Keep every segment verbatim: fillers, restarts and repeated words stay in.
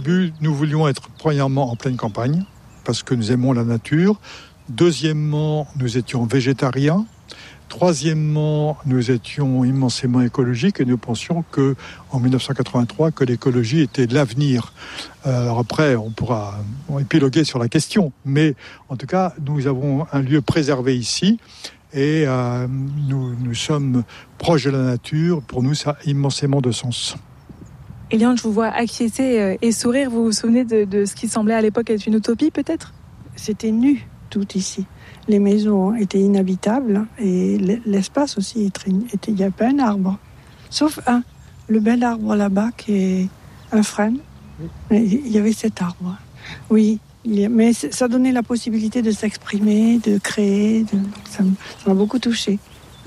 début, nous voulions être premièrement en pleine campagne, parce que nous aimons la nature. Deuxièmement, nous étions végétariens. Troisièmement, nous étions immensément écologiques et nous pensions que, en dix-neuf cent quatre-vingt-trois, que l'écologie était l'avenir. Alors après, on pourra épiloguer sur la question, mais en tout cas, nous avons un lieu préservé ici et euh, nous, nous sommes proches de la nature. Pour nous, ça a immensément de sens. Eliane, je vous vois acquiescer et sourire. Vous vous souvenez de, de ce qui semblait à l'époque être une utopie, peut-être ? C'était nu, tout ici. Les maisons étaient inhabitables et l'espace aussi était... Il n'y avait pas un arbre. Sauf un, le bel arbre là-bas qui est un frêne. Il y avait cet arbre. Oui, mais ça donnait la possibilité de s'exprimer, de créer. De... Ça m'a beaucoup touchée.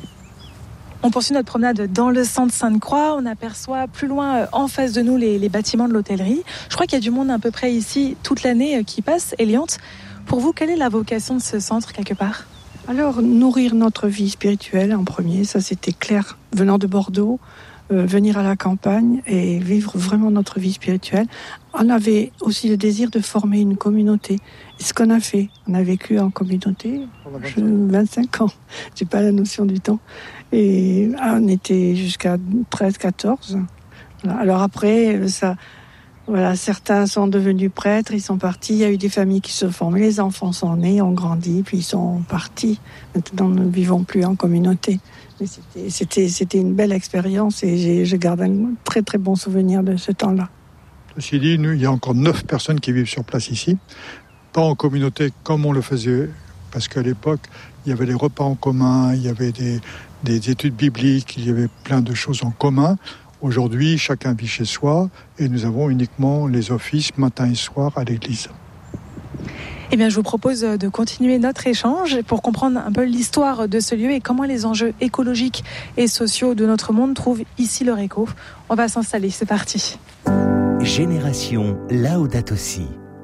On poursuit notre promenade dans le centre Sainte-Croix. On aperçoit plus loin, en face de nous, les, les bâtiments de l'hôtellerie. Je crois qu'il y a du monde à peu près ici toute l'année qui passe. Eliante, pour vous, quelle est la vocation de ce centre, quelque part ? Alors, nourrir notre vie spirituelle en premier, ça c'était clair. Venant de Bordeaux, euh, venir à la campagne et vivre vraiment notre vie spirituelle. On avait aussi le désir de former une communauté. Et ce qu'on a fait, on a vécu en communauté vingt-cinq ans. J'ai pas la notion du temps. Et on était jusqu'à treize quatorze. Voilà. Alors après, ça... Voilà, certains sont devenus prêtres, ils sont partis. Il y a eu des familles qui se forment. Les enfants sont nés, ont grandi, puis ils sont partis. Maintenant, nous ne vivons plus en communauté. Mais c'était, c'était, c'était une belle expérience et j'ai, je garde un très très bon souvenir de ce temps-là. Ceci dit, nous, il y a encore neuf personnes qui vivent sur place ici. Pas en communauté comme on le faisait, parce qu'à l'époque, il y avait les repas en commun, il y avait des, des études bibliques, il y avait plein de choses en commun. Aujourd'hui, chacun vit chez soi et nous avons uniquement les offices matin et soir à l'église. Eh bien, je vous propose de continuer notre échange pour comprendre un peu l'histoire de ce lieu et comment les enjeux écologiques et sociaux de notre monde trouvent ici leur écho. On va s'installer, c'est parti. Génération Laudato Si.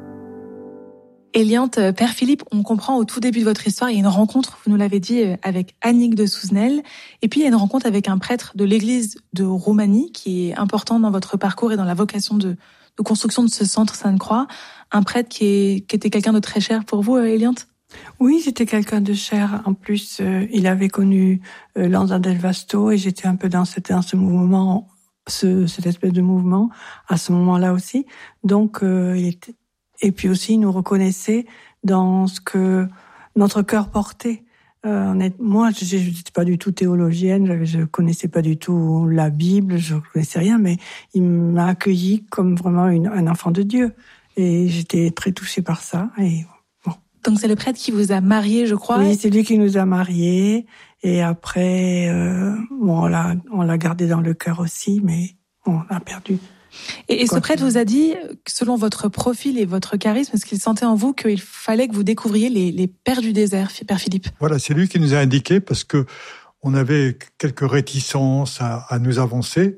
Eliante, Père Philippe, on comprend au tout début de votre histoire, il y a une rencontre, vous nous l'avez dit, avec Annick de Souzenel. Et puis, il y a une rencontre avec un prêtre de l'église de Roumanie, qui est important dans votre parcours et dans la vocation de, de construction de ce centre Sainte-Croix. Un prêtre qui, est, qui était quelqu'un de très cher pour vous, Eliante ? Oui, c'était quelqu'un de cher. En plus, euh, il avait connu euh, Lanza del Vasto et j'étais un peu dans, cette, dans ce mouvement, ce, cette espèce de mouvement, à ce moment-là aussi. Donc, euh, il était... Et puis aussi, il nous reconnaissait dans ce que notre cœur portait. Euh, on est, moi, je n'étais pas du tout théologienne, je ne connaissais pas du tout la Bible, je ne connaissais rien, mais il m'a accueilli comme vraiment une, un enfant de Dieu. Et j'étais très touchée par ça. Et bon. Donc c'est le prêtre qui vous a mariés, je crois. Oui, c'est lui qui nous a mariés. Et après, euh, bon, on l'a, on l'a gardé dans le cœur aussi, mais on l'a perdu. Et, et ce prêtre vous a dit, selon votre profil et votre charisme, ce qu'il sentait en vous, qu'il fallait que vous découvriez les, les pères du désert, Père Philippe. Voilà, c'est lui qui nous a indiqué parce que on avait quelques réticences à, à nous avancer.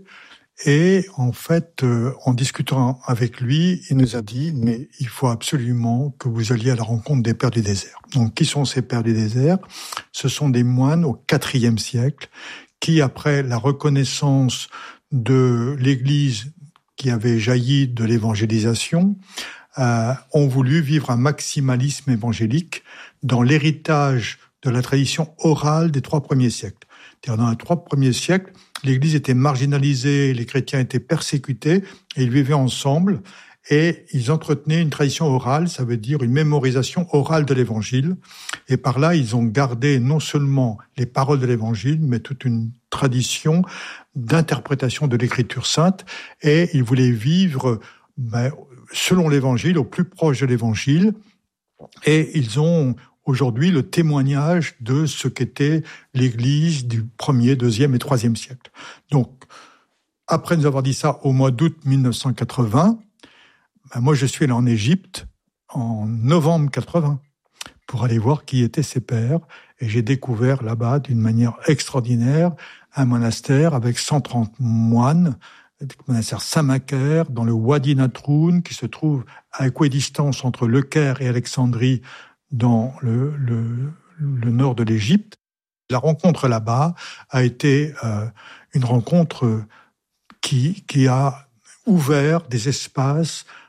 Et en fait, euh, en discutant avec lui, il nous a dit, mais il faut absolument que vous alliez à la rencontre des pères du désert. Donc, qui sont ces pères du désert ? Ce sont des moines au quatrième siècle qui, après la reconnaissance de l'Église qui avait jailli de l'évangélisation, euh, ont voulu vivre un maximalisme évangélique dans l'héritage de la tradition orale des trois premiers siècles. C'est-à-dire dans les trois premiers siècles, l'Église était marginalisée, les chrétiens étaient persécutés, et ils vivaient ensemble, et ils entretenaient une tradition orale, ça veut dire une mémorisation orale de l'Évangile. Et par là, ils ont gardé non seulement les paroles de l'Évangile, mais toute une tradition d'interprétation de l'Écriture sainte, et ils voulaient vivre ben, selon l'Évangile, au plus proche de l'Évangile, et ils ont aujourd'hui le témoignage de ce qu'était l'Église du premier, deuxième et troisième siècle. Donc, après nous avoir dit ça au mois d'août mille neuf cent quatre-vingts, ben moi je suis allé en Égypte en novembre quatre-vingts pour aller voir qui étaient ces pères, et j'ai découvert là-bas d'une manière extraordinaire un monastère avec cent trente moines, le monastère Saint-Macaire dans le Wadi Natroun, qui se trouve à équidistance entre Le Caire et Alexandrie dans le, le, le nord de l'Égypte. La rencontre là-bas a été euh, une rencontre qui, qui a ouvert des espaces